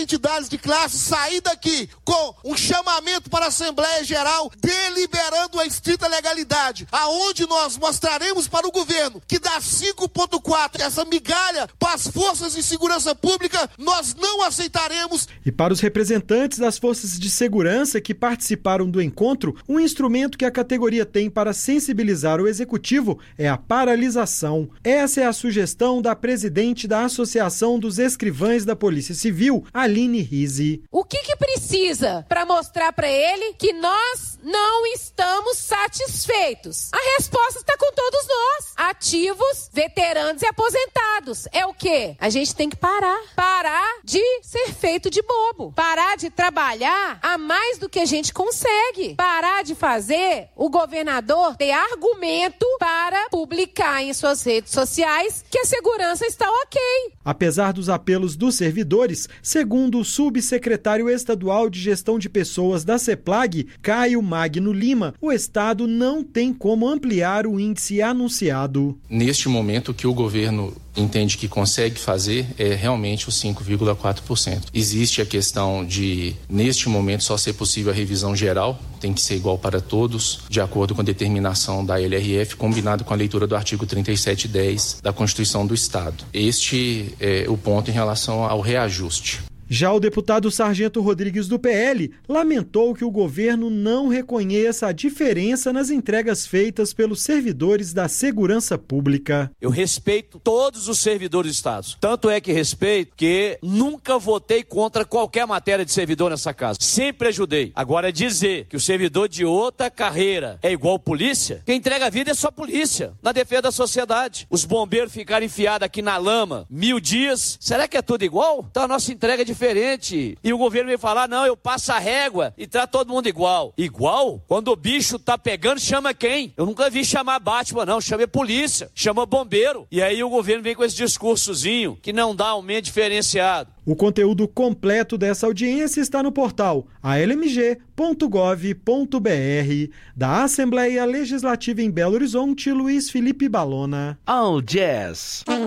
entidades de classe sair daqui com um chamamento para a Assembleia Geral, deliberando a estrita legalidade, aonde nós mostraremos para o governo que dá 5,4, essa migalha para as forças de segurança pública, nós não aceitaremos. E para os representantes das forças de segurança que participaram do encontro, um instrumento que a categoria tem para sensibilizar o executivo é a paralisação. Essa é a sugestão da presidente da Associação dos Escrivães da Polícia Civil, Aline Rizzi. O que precisa para mostrar para ele que nós não estamos satisfeitos? A resposta está com todos nós, ativos, veteranos e aposentados. É o quê? A gente tem que parar de ser feito de bobo, parar de trabalhar a mais do que a gente consegue, parar de fazer o governador ter argumento para publicar em suas redes sociais que a segurança está ok. Apesar dos apelos dos servidores, segundo o subsecretário estadual de Gestão de Pessoas da CEPLAG, Caio Magno Lima, o estado não tem como ampliar o índice anunciado. Neste momento, o que o governo entende que consegue fazer é realmente os 5,4%. Existe a questão de, neste momento, só ser possível a revisão geral, tem que ser igual para todos, de acordo com a determinação da LRF, combinado com a leitura do artigo 3710 da Constituição do Estado. Este é o ponto em relação ao reajuste. Já o deputado Sargento Rodrigues do PL lamentou que o governo não reconheça a diferença nas entregas feitas pelos servidores da segurança pública. Eu respeito todos os servidores do Estado. Tanto é que respeito que nunca votei contra qualquer matéria de servidor nessa casa. Sempre ajudei. Agora dizer que o servidor de outra carreira é igual polícia, quem entrega a vida é só polícia, na defesa da sociedade. Os bombeiros ficaram enfiados aqui na lama 1000 dias. Será que é tudo igual? Então a nossa entrega é diferente. E o governo vem falar, não, eu passo a régua e trato todo mundo igual. Igual? Quando o bicho tá pegando, chama quem? Eu nunca vi chamar Batman, não. Chama polícia, chama bombeiro. E aí o governo vem com esse discursozinho que não dá aumento diferenciado. O conteúdo completo dessa audiência está no portal almg.gov.br. Da Assembleia Legislativa em Belo Horizonte, Luiz Felipe Balona. All Jazz.